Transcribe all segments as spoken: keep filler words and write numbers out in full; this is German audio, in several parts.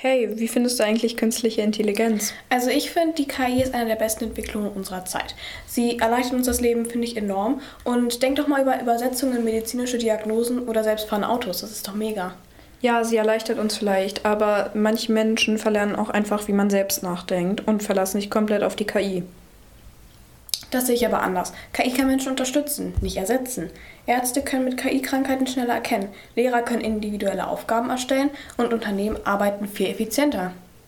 Hey, wie findest du eigentlich künstliche Intelligenz? Also ich finde, die K I ist eine der besten Entwicklungen unserer Zeit. Sie erleichtert uns das Leben, finde ich, enorm. Und denk doch mal über Übersetzungen in medizinische Diagnosen oder selbstfahrende Autos. Das ist doch mega. Ja, sie erleichtert uns vielleicht, aber manche Menschen verlernen auch einfach, wie man selbst nachdenkt und verlassen sich komplett auf die K I. Das sehe ich aber anders. K I kann Menschen unterstützen, nicht ersetzen. Ärzte können mit K I Krankheiten schneller erkennen, Lehrer können individuelle Aufgaben erstellen und Unternehmen arbeiten viel effizienter.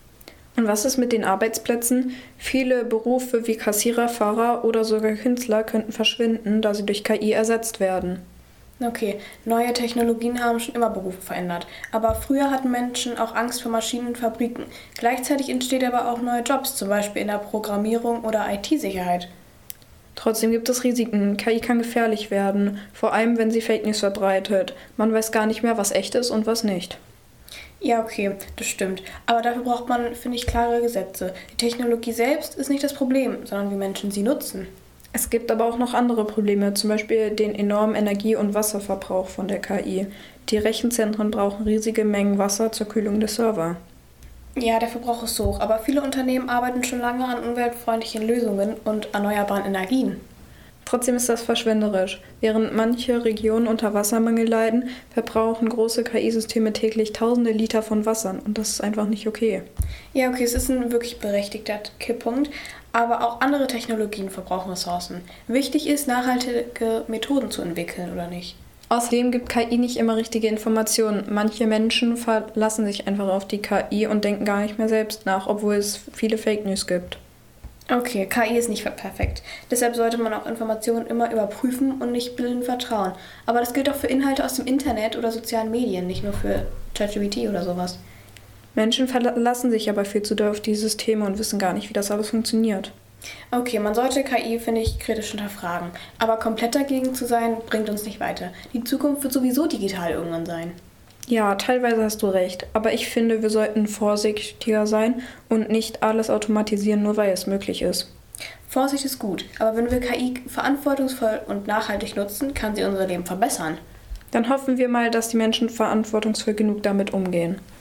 Und was ist mit den Arbeitsplätzen? Viele Berufe wie Kassierer, Fahrer oder sogar Künstler könnten verschwinden, da sie durch K I ersetzt werden. Okay, neue Technologien haben schon immer Berufe verändert. Aber früher hatten Menschen auch Angst vor Maschinen und Fabriken. Gleichzeitig entstehen aber auch neue Jobs, zum Beispiel in der Programmierung oder I T-Sicherheit. Trotzdem gibt es Risiken. K I kann gefährlich werden, vor allem wenn sie Fake News verbreitet. Man weiß gar nicht mehr, was echt ist und was nicht. Ja, okay, das stimmt. Aber dafür braucht man, finde ich, klare Gesetze. Die Technologie selbst ist nicht das Problem, sondern wie Menschen sie nutzen. Es gibt aber auch noch andere Probleme, zum Beispiel den enormen Energie- und Wasserverbrauch von der K I. Die Rechenzentren brauchen riesige Mengen Wasser zur Kühlung der Server. Ja, der Verbrauch ist hoch, aber viele Unternehmen arbeiten schon lange an umweltfreundlichen Lösungen und erneuerbaren Energien. Trotzdem ist das verschwenderisch. Während manche Regionen unter Wassermangel leiden, verbrauchen große K I-Systeme täglich tausende Liter von Wasser und das ist einfach nicht okay. Ja, okay, es ist ein wirklich berechtigter Kipppunkt, aber auch andere Technologien verbrauchen Ressourcen. Wichtig ist, nachhaltige Methoden zu entwickeln, oder nicht? Außerdem gibt K I nicht immer richtige Informationen. Manche Menschen verlassen sich einfach auf die K I und denken gar nicht mehr selbst nach, obwohl es viele Fake News gibt. Okay, K I ist nicht perfekt. Deshalb sollte man auch Informationen immer überprüfen und nicht blind vertrauen. Aber das gilt auch für Inhalte aus dem Internet oder sozialen Medien, nicht nur für ChatGPT oder sowas. Menschen verlassen sich aber viel zu doll auf die Systeme und wissen gar nicht, wie das alles funktioniert. Okay, man sollte K I, finde ich, kritisch hinterfragen. Aber komplett dagegen zu sein, bringt uns nicht weiter. Die Zukunft wird sowieso digital irgendwann sein. Ja, teilweise hast du recht, aber ich finde, wir sollten vorsichtiger sein und nicht alles automatisieren, nur weil es möglich ist. Vorsicht ist gut, aber wenn wir K I verantwortungsvoll und nachhaltig nutzen, kann sie unser Leben verbessern. Dann hoffen wir mal, dass die Menschen verantwortungsvoll genug damit umgehen.